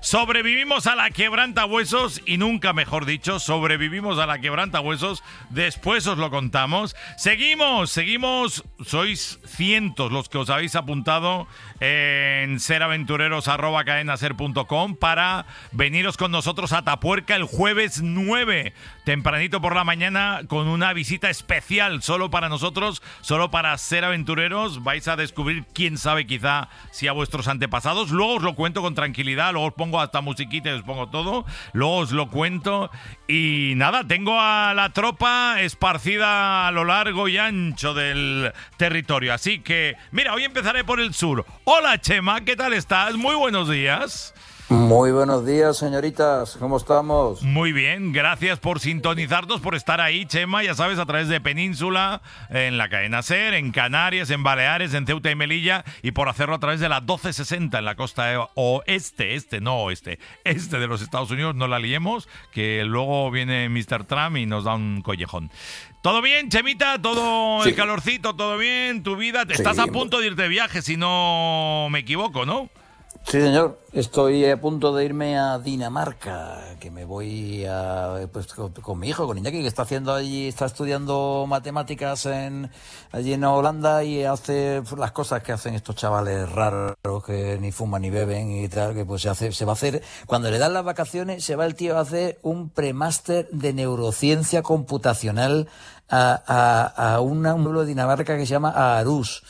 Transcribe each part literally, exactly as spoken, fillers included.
Sobrevivimos a la quebrantahuesos y nunca mejor dicho, sobrevivimos a la quebrantahuesos. Después os lo contamos. Seguimos, seguimos. Sois cientos los que os habéis apuntado en seraventureros arroba cadenaser punto com para veniros con nosotros a Atapuerca el jueves nueve, tempranito por la mañana, con una visita especial solo para nosotros, solo para Ser Aventureros. Vais a descubrir, quién sabe, quizá si a vuestros antepasados. Luego os lo cuento con tranquilidad, luego os pongo hasta musiquita y os pongo todo, luego os lo cuento. Y nada, tengo a la tropa esparcida a lo largo y ancho del territorio, así que mira, hoy empezaré por el sur. Hola Chema, ¿qué tal estás? Muy buenos días. Muy buenos días, señoritas. ¿Cómo estamos? Muy bien, gracias por sintonizarnos, por estar ahí, Chema, ya sabes, a través de Península, en la cadena SER, en Canarias, en Baleares, en Ceuta y Melilla, y por hacerlo a través de la doce sesenta en la costa oeste, este, no oeste, este de los Estados Unidos, no la liemos, que luego viene mister Trump y nos da un collejón. ¿Todo bien, Chemita? ¿Todo sí. El calorcito? ¿Todo bien? ¿Tu vida? Estás sí. a punto de ir de viaje, si no me equivoco, ¿no? Sí, señor. Estoy a punto de irme a Dinamarca, que me voy a, pues, con, con mi hijo, con Iñaki, que está haciendo allí, está estudiando matemáticas en allí en Holanda y hace las cosas que hacen estos chavales raros que ni fuman ni beben y tal, que pues se hace, se va a hacer, cuando le dan las vacaciones, se va el tío a hacer un premáster de neurociencia computacional a, a, a una, un pueblo de Dinamarca que se llama Aarhus.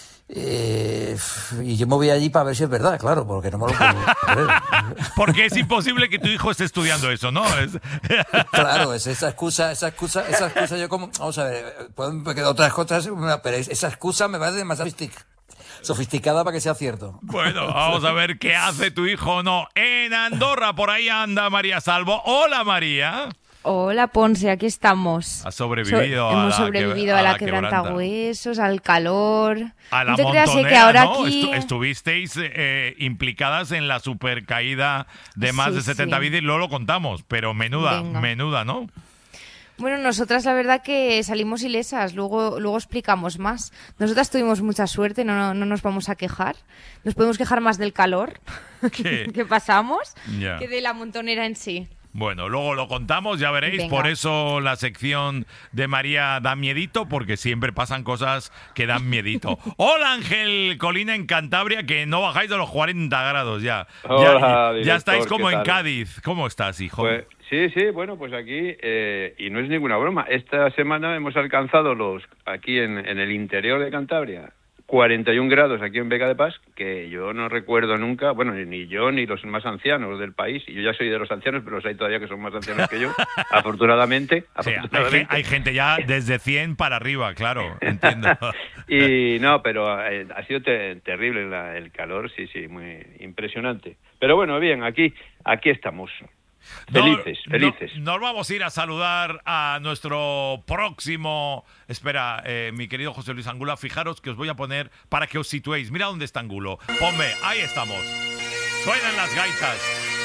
Eh, y yo me voy allí para ver si es verdad, claro, porque no me lo puedo creer. Porque es imposible que tu hijo esté estudiando eso, ¿no? Es... Claro, es esa excusa, esa excusa, esa excusa yo como, vamos a ver, pueden quedar otras cosas, pero esa excusa me parece demasiado sofisticada para que sea cierto. Bueno, vamos a ver qué hace tu hijo o no. En Andorra, por ahí anda María Salvo. Hola, María. Hola, Ponce, aquí estamos. Has sobrevivido so, a Hemos la sobrevivido que, a la, la quebrantahuesos, al calor. A la no te montonera, creas que ahora ¿no? aquí... Estu estuvisteis eh, implicadas en la supercaída de más sí, de setenta sí. vidas, luego lo contamos, pero menuda, Venga. menuda, ¿no? Bueno, nosotras la verdad que salimos ilesas, luego luego explicamos más. Nosotras tuvimos mucha suerte, no, no, no nos vamos a quejar. Nos podemos quejar más del calor que pasamos yeah. que de la montonera en sí. Bueno, luego lo contamos, ya veréis. Venga. Por eso la sección de María da miedito, porque siempre pasan cosas que dan miedito. Hola, Ángel Colina, en Cantabria, que no bajáis de los cuarenta grados ya. Hola, ya, director, ya estáis como ¿qué en tal? Cádiz. ¿Cómo estás, hijo? Pues, sí, sí, bueno, pues aquí, eh, y no es ninguna broma, esta semana hemos alcanzado los, aquí en, en el interior de Cantabria, cuarenta y un grados aquí en Vega de Paz, que yo no recuerdo nunca, bueno, ni yo ni los más ancianos del país, y yo ya soy de los ancianos, pero los hay todavía que son más ancianos que yo, afortunadamente. Sí, afortunadamente. hay, hay gente ya desde cien para arriba, claro, entiendo. Y no, pero eh, ha sido te terrible la, el calor, sí, sí, muy impresionante. Pero bueno, bien, aquí, aquí estamos. Felices, no, felices. No, nos vamos a ir a saludar a nuestro próximo... Espera, eh, mi querido José Luis Angulo, fijaros que os voy a poner para que os situéis. Mira dónde está Angulo. Ponme, ahí estamos. Suenan las gaitas.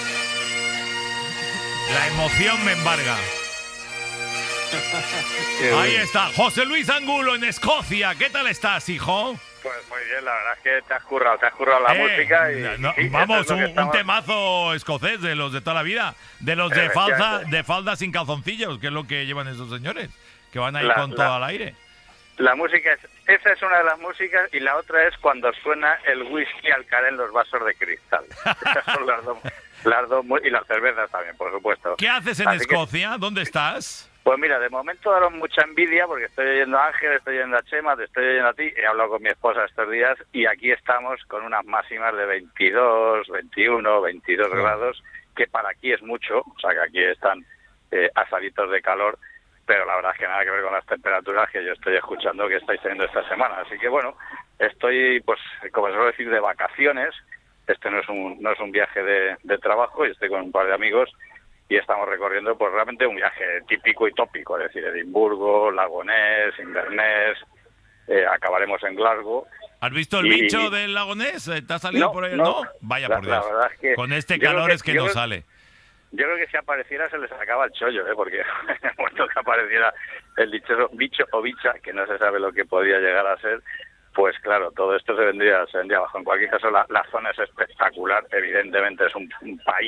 La emoción me embarga. Ahí está, José Luis Angulo en Escocia. ¿Qué tal estás, hijo? Pues muy bien, la verdad es que te has currado, te has currado la eh, música y... no, y vamos, es lo un, que estamos... un temazo escocés de los de toda la vida, de los de falda, de falda sin calzoncillos, que es lo que llevan esos señores, que van ahí la, con la, todo al aire. La música, es, esa es una de las músicas y la otra es cuando suena el whisky al caer en los vasos de cristal. Esas son las dos, las dos, y las cervezas también, por supuesto. ¿Qué haces en Así Escocia? Que, ¿Dónde estás? Pues mira, de momento daros mucha envidia porque estoy oyendo a Ángel, estoy oyendo a Chema, te estoy oyendo a ti, he hablado con mi esposa estos días y aquí estamos con unas máximas de veintidós, veintiuno, veintidós sí. grados, que para aquí es mucho, o sea que aquí están eh, asaditos de calor, pero la verdad es que nada que ver con las temperaturas que yo estoy escuchando que estáis teniendo esta semana. Así que bueno, estoy, pues, como se suele decir, de vacaciones. Este no es un, no es un viaje de, de trabajo y estoy con un par de amigos y estamos recorriendo pues realmente un viaje típico y tópico, es decir, Edimburgo, Lago Ness, Inverness, eh, acabaremos en Glasgow. ¿Has visto el y... bicho del Lago Ness? ¿Te ha salido no, por ahí? No, ¿No? Vaya la, por Dios. La verdad es que con este calor que, es que no creo, sale. Yo creo que si apareciera se les acaba el chollo, ¿eh? Porque en muerto que apareciera el dichoso bicho o bicha, que no se sabe lo que podría llegar a ser, pues claro, todo esto se vendría, se vendría abajo. En cualquier caso, la, la zona es espectacular, evidentemente es un, un país